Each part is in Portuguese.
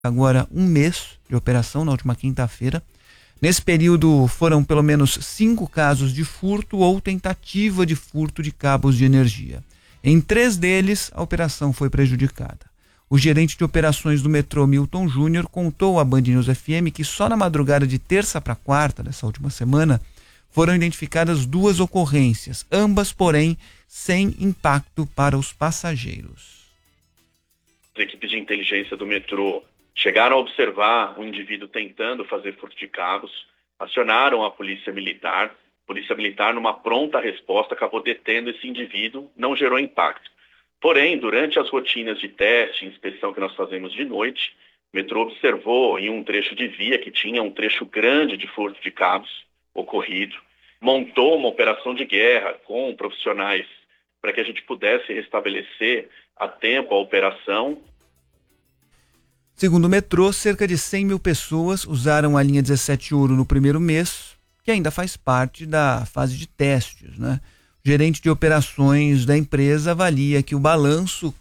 agora um mês de operação, na última quinta-feira. Nesse período foram pelo menos 5 casos de furto ou tentativa de furto de cabos de energia. Em 3 deles, a operação foi prejudicada. O gerente de operações do metrô, Milton Júnior, contou à Band News FM que só na madrugada de terça para quarta dessa última semana foram identificadas 2 ocorrências, ambas, porém, sem impacto para os passageiros. As equipes de inteligência do metrô chegaram a observar um indivíduo tentando fazer furto de cabos, acionaram a Polícia Militar. A Polícia Militar, numa pronta resposta, acabou detendo esse indivíduo, não gerou impacto. Porém, durante as rotinas de teste e inspeção que nós fazemos de noite, o metrô observou em um trecho de via que tinha um trecho grande de furto de cabos ocorrido, montou uma operação de guerra com profissionais para que a gente pudesse restabelecer a tempo a operação. Segundo o metrô, cerca de 100 mil pessoas usaram a linha 17 Ouro no primeiro mês, que ainda faz parte da fase de testes, né? O gerente de operações da empresa avalia que o balanço,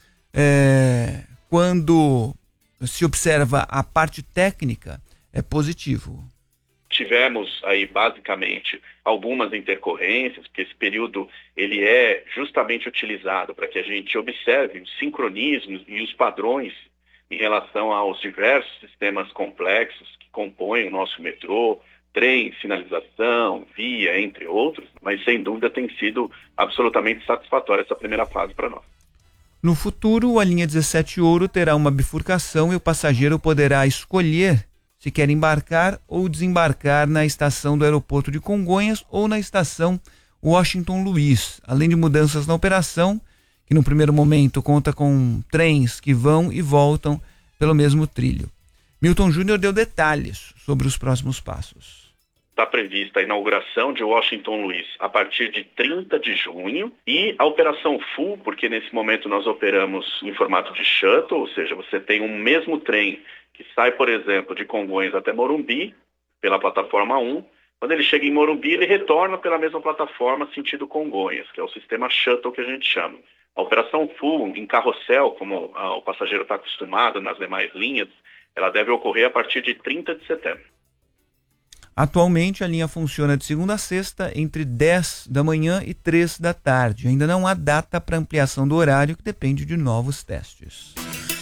quando se observa a parte técnica, é positivo. Tivemos aí basicamente algumas intercorrências, porque esse período ele é justamente utilizado para que a gente observe os sincronismos e os padrões em relação aos diversos sistemas complexos que compõem o nosso metrô, trem, sinalização, via, entre outros, mas sem dúvida tem sido absolutamente satisfatória essa primeira fase para nós. No futuro, a linha 17 Ouro terá uma bifurcação e o passageiro poderá escolher se quer embarcar ou desembarcar na estação do aeroporto de Congonhas ou na estação Washington Luiz, além de mudanças na operação, que no primeiro momento conta com trens que vão e voltam pelo mesmo trilho. Milton Júnior deu detalhes sobre os próximos passos. Está prevista a inauguração de Washington Luiz a partir de 30 de junho e a operação full, porque nesse momento nós operamos em formato de shuttle, ou seja, você tem um mesmo trem que sai, por exemplo, de Congonhas até Morumbi, pela plataforma 1. Quando ele chega em Morumbi, ele retorna pela mesma plataforma sentido Congonhas, que é o sistema shuttle que a gente chama. A operação full em carrossel, como o passageiro está acostumado nas demais linhas, ela deve ocorrer a partir de 30 de setembro. Atualmente, a linha funciona de segunda a sexta, entre 10 da manhã e 3 da tarde. Ainda não há data para ampliação do horário, que depende de novos testes.